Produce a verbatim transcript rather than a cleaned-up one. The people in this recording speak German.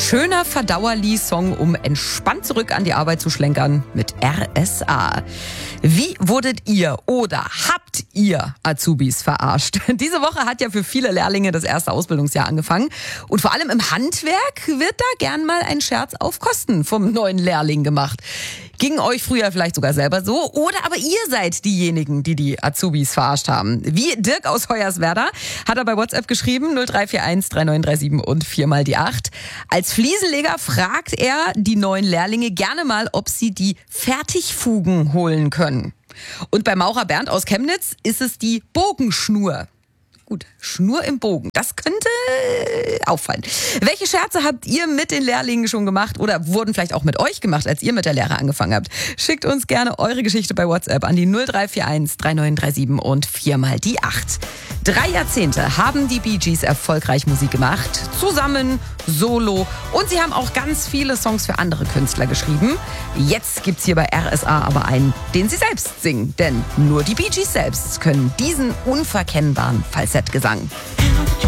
schöner Verdauerli-Song, um entspannt zurück an die Arbeit zu schlenkern mit R S A. Wie wurdet ihr oder habt ihr Azubis verarscht? Diese Woche hat ja für viele Lehrlinge das erste Ausbildungsjahr angefangen. Und vor allem im Handwerk wird da gern mal ein Scherz auf Kosten vom neuen Lehrling gemacht. Ging euch früher vielleicht sogar selber so? Oder aber ihr seid diejenigen, die die Azubis verarscht haben. Wie Dirk aus Hoyerswerda hat er bei WhatsApp geschrieben, null drei vier eins drei neun drei sieben und viermal die acht. Als Fliesenleger fragt er die neuen Lehrlinge gerne mal, ob sie die Fertigfugen holen können. Und bei Maurer Bernd aus Chemnitz ist es die Bogenschnur. Gut, Schnur im Bogen, das könnte auffallen. Welche Scherze habt ihr mit den Lehrlingen schon gemacht oder wurden vielleicht auch mit euch gemacht, als ihr mit der Lehre angefangen habt? Schickt uns gerne eure Geschichte bei WhatsApp an die null drei vier eins drei neun drei sieben und viermal die acht. Drei Jahrzehnte haben die Bee Gees erfolgreich Musik gemacht, zusammen, solo, und sie haben auch ganz viele Songs für andere Künstler geschrieben. Jetzt gibt's hier bei R S A aber einen, den sie selbst singen, denn nur die Bee Gees selbst können diesen unverkennbaren Falsettgesang.